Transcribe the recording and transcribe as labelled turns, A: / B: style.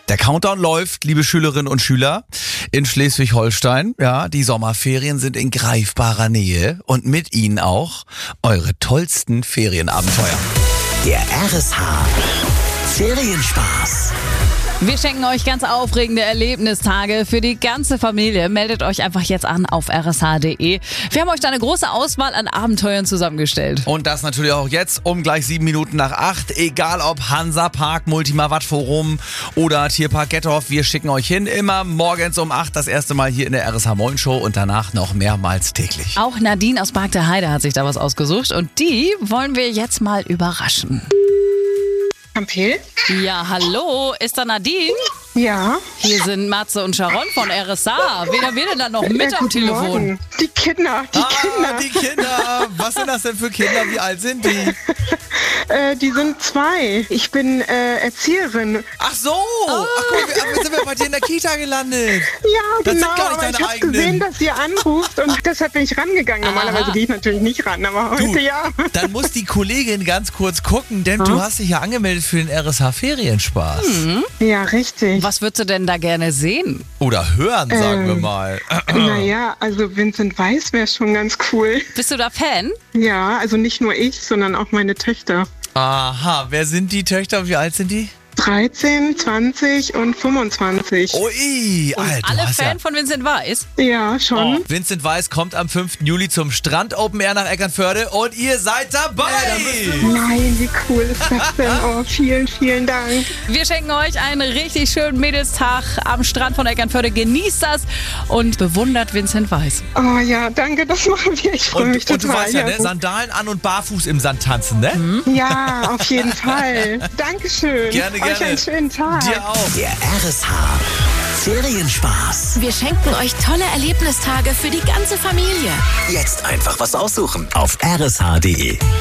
A: Der Countdown läuft, liebe Schülerinnen und Schüler, in Schleswig-Holstein. Ja, die Sommerferien sind in greifbarer Nähe und mit ihnen auch eure tollsten Ferienabenteuer.
B: Der RSH Ferienspaß.
C: Wir schenken euch ganz aufregende Erlebnistage für die ganze Familie. Meldet euch einfach jetzt an auf rsh.de. Wir haben euch da eine große Auswahl an Abenteuern zusammengestellt.
A: Und das natürlich auch jetzt um gleich 7 Minuten nach 8. Egal ob Hansa Park, Multima Wattforum oder Tierpark Gettorf, wir schicken euch hin. Immer morgens um 8 das erste Mal hier in der RSH Moin Show und danach noch mehrmals täglich.
C: Auch Nadine aus Park der Heide hat sich da was ausgesucht und die wollen wir jetzt mal überraschen.
D: Ampel?
C: Ja, hallo, ist da Nadine?
D: Ja.
C: Hier sind Matze und Sharon von RSH. Wen haben wir denn da noch mit am
D: Guten
C: Telefon?
D: Morgen. Die Kinder.
A: Die Kinder. Was sind das denn für Kinder? Wie alt sind die?
D: Die sind 2. Ich bin Erzieherin.
A: Ach so. Ach guck, wir sind bei dir in der Kita gelandet.
D: Ja,
A: Das
D: genau.
A: sind gar nicht
D: Aber
A: deine
D: ich habe
A: eigenen.
D: gesehen, dass ihr anruft und deshalb bin ich rangegangen. Normalerweise gehe ich natürlich nicht ran, aber heute ja.
A: Dann muss die Kollegin ganz kurz gucken, denn du hast dich ja angemeldet für den RSH Ferienspaß.
D: Ja, richtig.
C: Was würdest du denn da gerne sehen?
A: Oder hören, sagen wir mal.
D: Naja, also Vincent Weiss wäre schon ganz cool.
C: Bist du da Fan?
D: Ja, also nicht nur ich, sondern auch meine Töchter.
A: Aha, wer sind die Töchter? Wie alt sind die?
D: 13, 20 und 25.
A: Ui, Alter.
C: Alle Fan von Vincent Weiss?
D: Ja, schon.
A: Vincent Weiss kommt am 5. Juli zum Strand Open Air nach Eckernförde und ihr seid dabei.
D: Nein, wie cool ist das denn? Oh, vielen, vielen Dank.
C: Wir schenken euch einen richtig schönen Mädelstag am Strand von Eckernförde. Genießt das und bewundert Vincent Weiss.
D: Oh ja, danke, das machen wir. Ich freue mich
A: Und du
D: total.
A: weißt ja, ne? Sandalen an und barfuß im Sand tanzen, ne?
D: Ja, auf jeden Fall. Dankeschön.
A: Gerne,
D: Euch einen schönen Tag.
A: Dir auch.
B: Der RSH Ferienspaß.
E: Wir schenken euch tolle Erlebnistage für die ganze Familie.
B: Jetzt einfach was aussuchen auf rsh.de.